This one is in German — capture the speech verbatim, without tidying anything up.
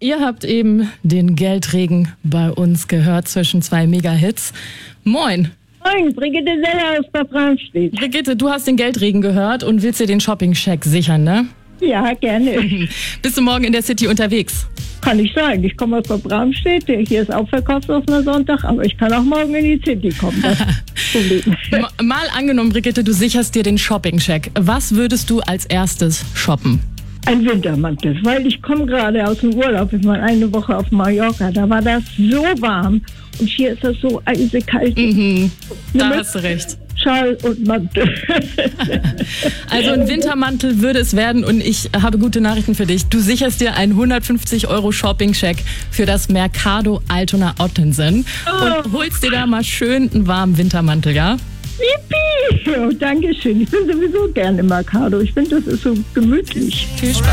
Ihr habt eben den Geldregen bei uns gehört zwischen zwei Mega-Hits. Moin. Moin, Brigitte Seller aus Bad Bramstedt. Brigitte, du hast den Geldregen gehört und willst dir den Shopping-Check sichern, ne? Ja, gerne. Bist du morgen in der City unterwegs? Kann ich sagen. Ich komme aus Bad Bramstedt. Hier ist auch verkaufsoffener Sonntag, aber ich kann auch morgen in die City kommen. Das Problem. Mal angenommen, Brigitte, du sicherst dir den Shopping-Check. Was würdest du als erstes shoppen? Ein Wintermantel, weil ich komme gerade aus dem Urlaub. Ich war eine Woche auf Mallorca. Da war das so warm und hier ist das so eisekalt. Mhm, da hast du recht. Schal und Mantel. Also ein Wintermantel würde es werden und ich habe gute Nachrichten für dich. Du sicherst dir einen hundertfünfzig Euro Shopping-Check für das Mercado Altona Ottensen und holst dir da mal schön einen warmen Wintermantel, ja? Yippie! Oh, danke schön. Ich bin sowieso gerne im Mercado. Ich finde, das ist so gemütlich. Viel Spaß.